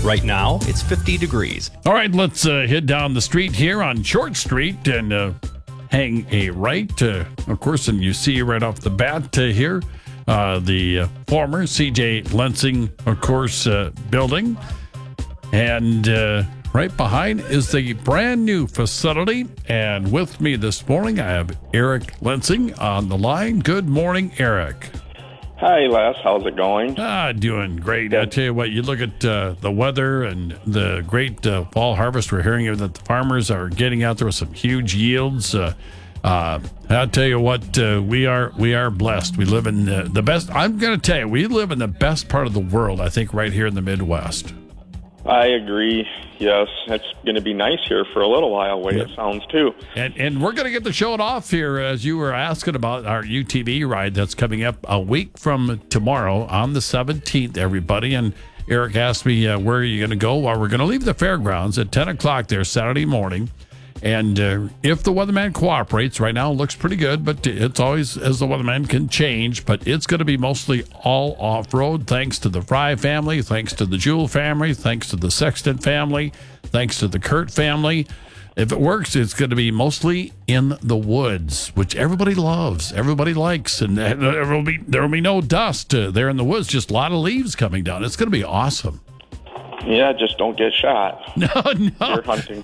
Right now, it's 50 degrees. All right, let's head down the street here on Short Street and hang a right, of course, and you see right off the bat here the former C.J. Lensing, of course, building. And right behind is the brand new facility. And with me this morning, I have Eric Lensing on the line. Good morning, Eric. Hi, Les. How's it going? Doing great. I tell you what, you look at the weather and the great fall harvest. We're hearing that the farmers are getting out there with some huge yields. I'll tell you what, we are blessed. We live in the best. I'm going to tell you, we live in the best part of the world, I think, right here in the Midwest. I agree. Yes, it's going to be nice here for a little while, way it sounds, too. And we're going to get the show off here, as you were asking about our UTV ride that's coming up a week from tomorrow on the 17th, everybody. And Eric asked me, where are you going to go? Well, we're going to leave the fairgrounds at 10 o'clock there Saturday morning. And if the weatherman cooperates, right now it looks pretty good, but it's always, as the weatherman can change, but it's going to be mostly all off-road, thanks to the Fry family, thanks to the Jewell family, thanks to the Sexton family, thanks to the Kurt family. If it works, it's going to be mostly in the woods, which everybody loves, everybody likes, and there will be no dust there in the woods, just a lot of leaves coming down. It's going to be awesome. Yeah, just don't get shot. No. Deer hunting.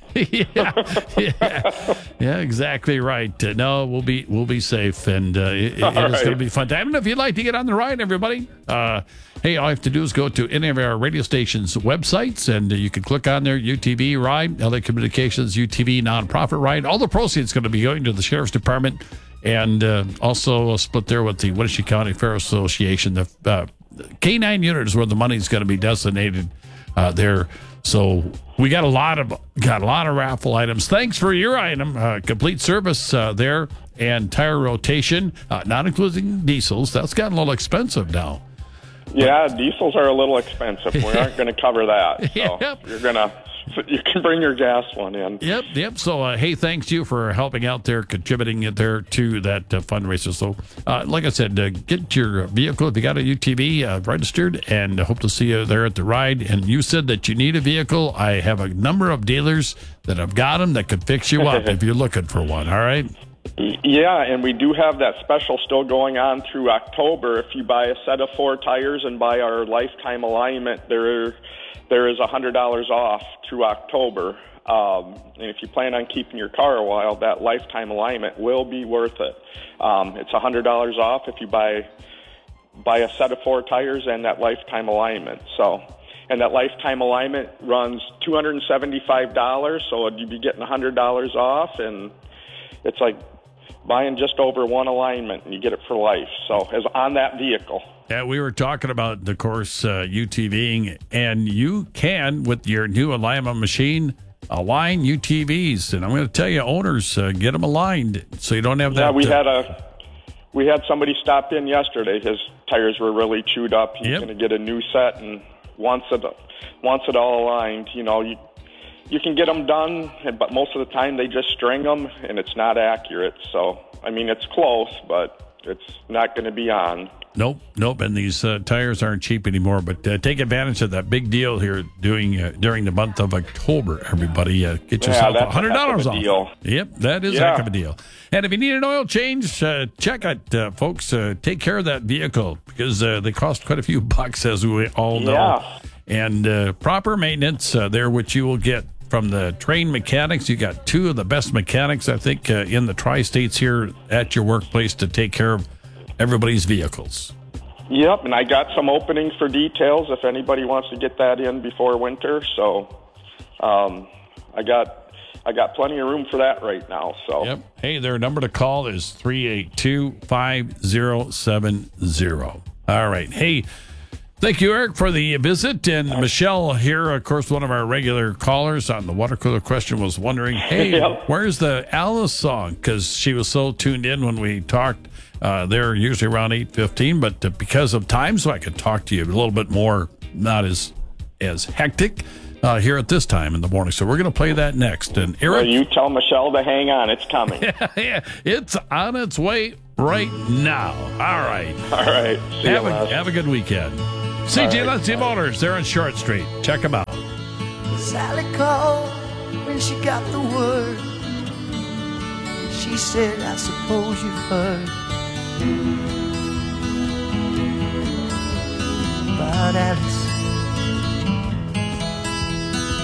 yeah, exactly right. No, we'll be safe, and it's going to be fun time. And if you'd like to get on the ride, everybody, hey, all you have to do is go to any of our radio stations' websites, and you can click on their UTV ride, LA Communications UTV nonprofit ride. All the proceeds going to be going to the Sheriff's Department, and also split there with the Wenatchee County Fair Association. The K9 unit is where the money is going to be designated. There, so we got a lot of raffle items. Thanks for your item, complete service there, and tire rotation, not including diesels. That's gotten a little expensive now. Yeah, diesels are a little expensive. We aren't going to cover that. So Yep. You can bring your gas one in. Yep. So, hey, thanks to you for helping out there, contributing there to that fundraiser. So, like I said, get your vehicle if you got a UTV registered, and hope to see you there at the ride. And you said that you need a vehicle. I have a number of dealers that have got them that could fix you up if you're looking for one. All right. Yeah, and we do have that special still going on through October. If you buy a set of 4 tires and buy our lifetime alignment, there is $100 off through October. And if you plan on keeping your car a while, that lifetime alignment will be worth it. It's $100 off if you buy a set of 4 tires and that lifetime alignment. So, and that lifetime alignment runs $275, so you'd be getting $100 off, and it's like buying just over one alignment, and you get it for life. So, as on that vehicle. Yeah, we were talking about, of course, UTVing, and you can, with your new alignment machine, align UTVs. And I'm going to tell you, owners, get them aligned so you don't have that. Yeah, we had somebody stop in yesterday. His tires were really chewed up. He's going to get a new set, and wants it all aligned. You know, you can get them done, but most of the time they just string them, and it's not accurate. So, I mean, it's close, but it's not going to be on. Nope. And these tires aren't cheap anymore. But take advantage of that big deal here during the month of October. Everybody, get yourself $100 off. Deal. Yep, that is a heck of a deal. And if you need an oil change, check out, folks. Take care of that vehicle, because they cost quite a few bucks, as we all know. Yeah. And proper maintenance there, which you will get from the trained mechanics. You got 2 of the best mechanics, I think, in the tri-states here at your workplace to take care of everybody's vehicles. Yep, and I got some openings for details if anybody wants to get that in before winter. So, I got plenty of room for that right now. So, yep. Hey, their number to call is 382-5070. All right. Hey, thank you, Eric, for the visit. And Michelle here, of course, one of our regular callers on the water cooler question, was wondering, hey, where's the Alice song? Because she was so tuned in when we talked. They're usually around 8:15, but because of time, so I could talk to you a little bit more, not as hectic here at this time in the morning. So we're going to play that next. And Eric, well, you tell Michelle to hang on. It's coming. Yeah, it's on its way right now. All right. See you, have a good weekend. CJ Lensing Motors, they're on Short Street. Check them out. Sally called when she got the word. She said, I suppose you've heard about Alice